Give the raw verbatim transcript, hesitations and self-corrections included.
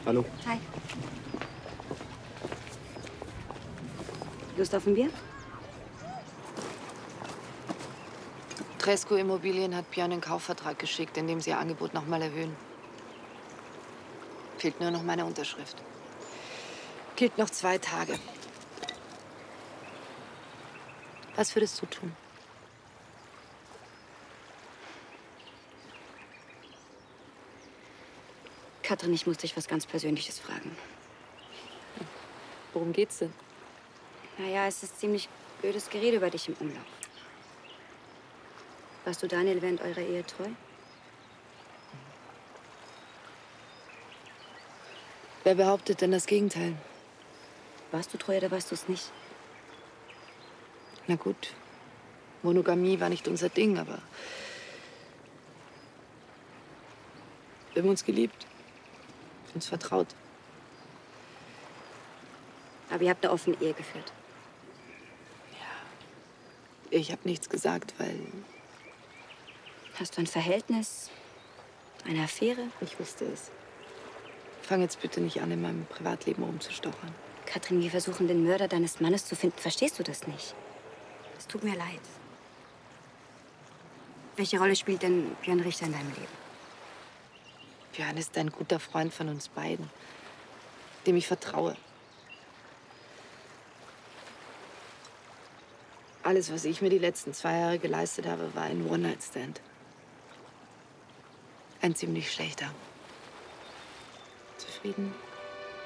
Hallo. Hi. Lust auf ein Bier? Tresco Immobilien hat Björn einen Kaufvertrag geschickt, in dem sie ihr Angebot noch mal erhöhen. Fehlt nur noch meine Unterschrift. Gilt noch zwei Tage. Was würdest du tun? Katrin, ich muss dich was ganz Persönliches fragen. Worum geht's denn? Naja, es ist ziemlich blödes Gerede über dich im Umlauf. Warst du Daniel während eurer Ehe treu? Wer behauptet denn das Gegenteil? Warst du treu oder warst du es nicht? Na gut, Monogamie war nicht unser Ding, aber wir haben uns geliebt, uns vertraut. Aber ihr habt eine offene Ehe geführt. Ich habe nichts gesagt, weil Hast du ein Verhältnis? Eine Affäre? ich wusste es. Fang jetzt bitte nicht an, in meinem Privatleben rumzustochern. Katrin, wir versuchen, den Mörder deines Mannes zu finden. Verstehst du das nicht? Es tut mir leid. Welche Rolle spielt denn Björn Richter in deinem Leben? Björn ist ein guter Freund von uns beiden, dem ich vertraue. Alles, was ich mir die letzten zwei Jahre geleistet habe, war ein One-Night-Stand. Ein ziemlich schlechter. Zufrieden?